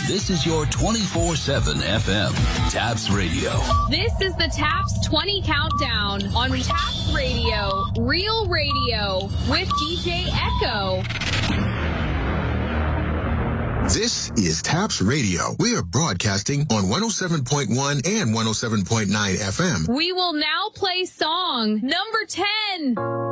This is your 24/7 FM, TAPS Radio. This is the TAPS 20 Countdown on TAPS Radio, Real Radio, with DJ Echo. This is TAPS Radio. We are broadcasting on 107.1 and 107.9 FM. We will now play song number 10.